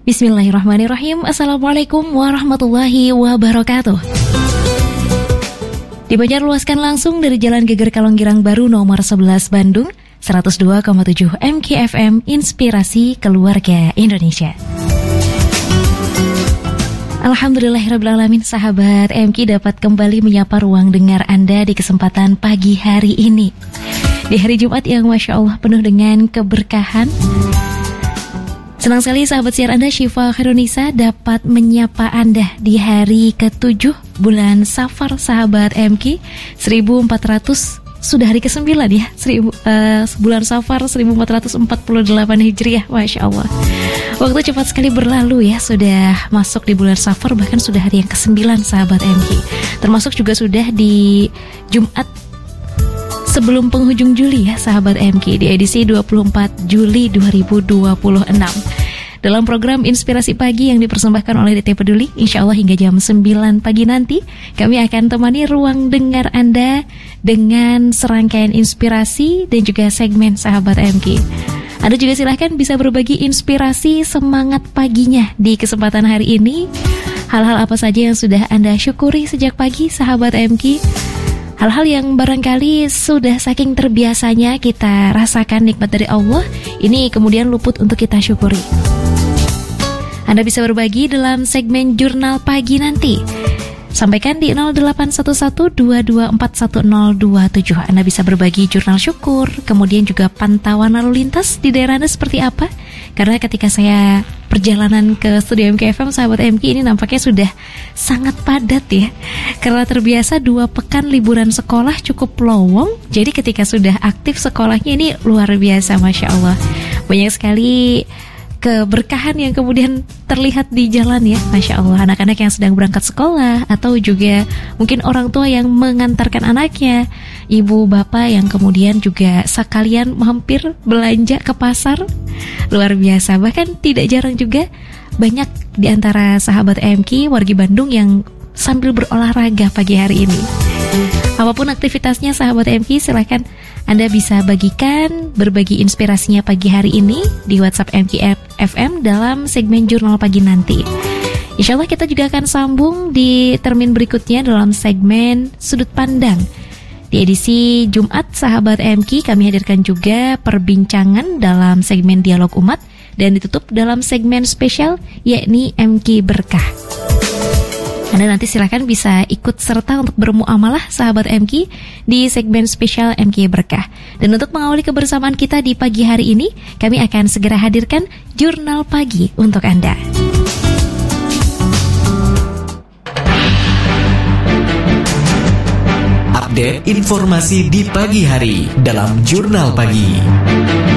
Bismillahirrahmanirrahim. Assalamualaikum warahmatullahi wabarakatuh. Dipancarluaskan langsung dari Jalan Geger Kalonggirang Baru nomor 11 Bandung, 102,7 MKFM, Inspirasi Keluarga Indonesia. Alhamdulillahirrabbilalamin, sahabat MK dapat kembali menyapa ruang dengar Anda di kesempatan pagi hari ini. Di hari Jumat yang Masya Allah penuh dengan keberkahan. Senang sekali sahabat siar Anda, Syifa Khairunisa, dapat menyapa Anda di hari ke-7 bulan Safar, sahabat MK, 1400, sudah hari ke-9 ya, bulan Safar 1448 Hijriah, Masya Allah. Waktu cepat sekali berlalu ya, sudah masuk di bulan Safar, bahkan sudah hari yang ke-9 sahabat MK. Termasuk juga sudah di Jumat sebelum penghujung Juli ya sahabat MK, di edisi 24 Juli 2026. Dalam program Inspirasi Pagi yang dipersembahkan oleh DT Peduli, insya Allah hingga jam 9 pagi nanti kami akan temani ruang dengar Anda dengan serangkaian inspirasi dan juga segmen sahabat MK. Anda juga silahkan bisa berbagi inspirasi semangat paginya di kesempatan hari ini. Hal-hal apa saja yang sudah Anda syukuri sejak pagi sahabat MK? Hal-hal yang barangkali sudah saking terbiasanya kita rasakan nikmat dari Allah, ini kemudian luput untuk kita syukuri. Anda bisa berbagi dalam segmen Jurnal Pagi nanti. Sampaikan di 0811-2241-027. Anda bisa berbagi jurnal syukur, kemudian juga pantauan lalu lintas di daerah Anda seperti apa. Karena ketika saya perjalanan ke studio MKFM, sahabat MK, ini nampaknya sudah sangat padat ya. Karena terbiasa 2 pekan liburan sekolah cukup lowong, jadi ketika sudah aktif sekolahnya ini luar biasa, Masya Allah. Banyak sekali keberkahan yang kemudian terlihat di jalan ya, Masya Allah. Anak-anak yang sedang berangkat sekolah, atau juga mungkin orang tua yang mengantarkan anaknya, ibu bapak yang kemudian juga sekalian mampir belanja ke pasar. Luar biasa. Bahkan tidak jarang juga banyak di antara sahabat MK wargi Bandung yang sambil berolahraga pagi hari ini. Apapun aktivitasnya sahabat MK, silahkan Anda bisa bagikan, berbagi inspirasinya pagi hari ini di WhatsApp MK FM dalam segmen Jurnal Pagi nanti. Insya Allah kita juga akan sambung di termin berikutnya dalam segmen Sudut Pandang. Di edisi Jumat sahabat MK, kami hadirkan juga perbincangan dalam segmen Dialog Umat dan ditutup dalam segmen spesial yakni MK Berkah. Anda nanti silakan bisa ikut serta untuk bermuamalah sahabat MK di segmen spesial MK Berkah. Dan untuk mengawali kebersamaan kita di pagi hari ini, kami akan segera hadirkan Jurnal Pagi untuk Anda. Update informasi di pagi hari dalam Jurnal Pagi.